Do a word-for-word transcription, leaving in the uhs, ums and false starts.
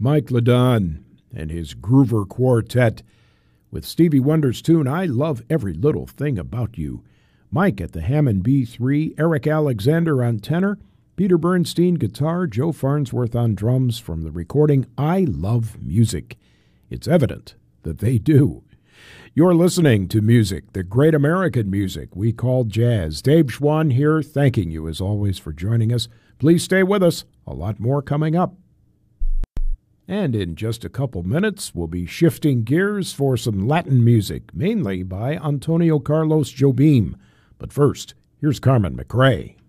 Mike Ledon and his Groover Quartet with Stevie Wonder's tune, I Love Every Little Thing About You. Mike at the Hammond B three, Eric Alexander on tenor, Peter Bernstein guitar, Joe Farnsworth on drums from the recording I Love Music. It's evident that they do. You're listening to music, the great American music we call jazz. Dave Schwann here, thanking you as always for joining us. Please stay with us. A lot more coming up. And in just a couple minutes, we'll be shifting gears for some Latin music, mainly by Antonio Carlos Jobim. But first, here's Carmen McRae.